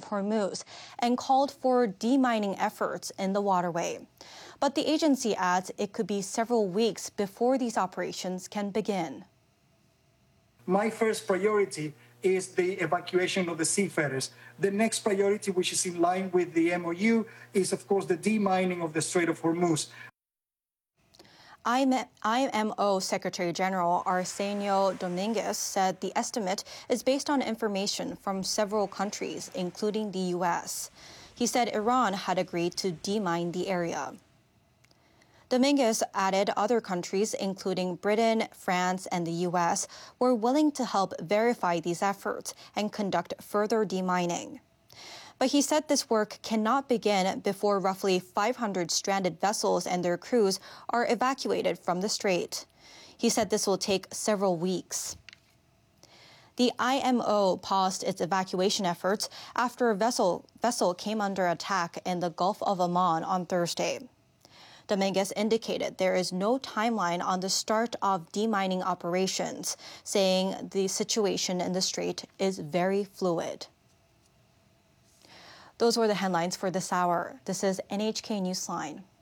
Hormuz and called for demining efforts in the waterway. But the agency adds it could be several weeks before these operations can begin. My first priority is the evacuation of the seafarers. The next priority, which is in line with the MOU, is, of course, the demining of the Strait of Hormuz. IMO Secretary General Arsenio Dominguez said the estimate is based on information from several countries, including the U.S. He said Iran had agreed to demine the area. Dominguez added other countries, including Britain, France, and the U.S., were willing to help verify these efforts and conduct further demining. But he said this work cannot begin before roughly 500 stranded vessels and their crews are evacuated from the strait. He said this will take several weeks. The IMO paused its evacuation efforts after a vessel came under attack in the Gulf of Oman on Thursday. Dominguez indicated there is no timeline on the start of demining operations, saying the situation in the strait is very fluid. Those were the headlines for this hour. This is NHK Newsline.